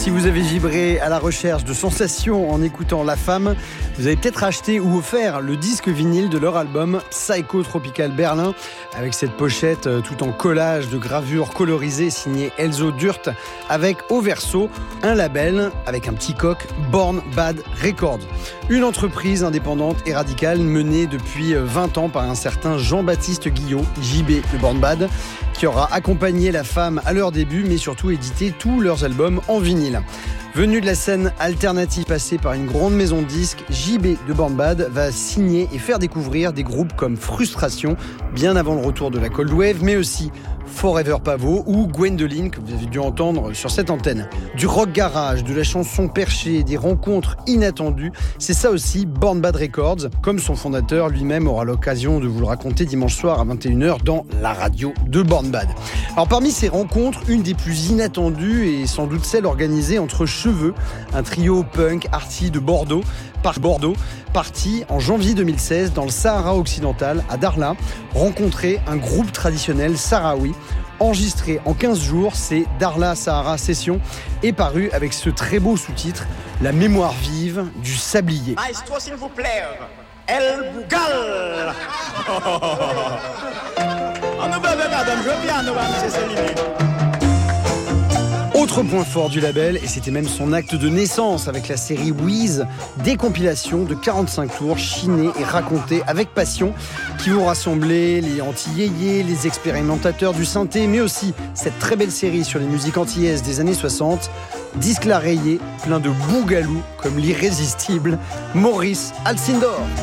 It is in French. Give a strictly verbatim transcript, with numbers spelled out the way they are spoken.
Si vous avez vibré à la recherche de sensations en écoutant La Femme, vous avez peut-être acheté ou offert le disque vinyle de leur album Psycho Tropical Berlin, avec cette pochette tout en collage de gravures colorisées signée Elzo Durt, avec au verso un label avec un petit coq, Born Bad Records. Une entreprise indépendante et radicale menée depuis vingt ans par un certain Jean-Baptiste Guillot, J B de Born Bad, qui aura accompagné La Femme à leur début, mais surtout édité tous leurs albums en vinyle. Venu de la scène alternative passée par une grande maison de disques, J B de Born Bad va signer et faire découvrir des groupes comme Frustration, bien avant le retour de la Cold Wave, mais aussi Forever Pavot ou Gwendoline, que vous avez dû entendre sur cette antenne. Du rock garage, de la chanson perchée, des rencontres inattendues, c'est ça aussi Born Bad Records, comme son fondateur lui-même aura l'occasion de vous le raconter dimanche soir à vingt et une heures dans la radio de Born Bad. Alors parmi ces rencontres, une des plus inattendues est sans doute celle organisée entre Cheveux, un trio punk arty de Bordeaux, par Bordeaux, parti en janvier deux mille seize dans le Sahara occidental, à Darla, rencontrer un groupe traditionnel sahraoui. Enregistré en quinze jours, c'est Darla Sahara Session, et paru avec ce très beau sous-titre, La mémoire vive du sablier. Maestro, s'il vous plaît, El Bougal. Autre point fort du label, et c'était même son acte de naissance avec la série Wheeze, des compilations de quarante-cinq tours chinées et racontées avec passion qui vont rassembler les anti-yéyés, les expérimentateurs du synthé, mais aussi cette très belle série sur les musiques antillaises des années soixante, disque la rayé, plein de bougalou comme l'irrésistible Maurice Alcindor.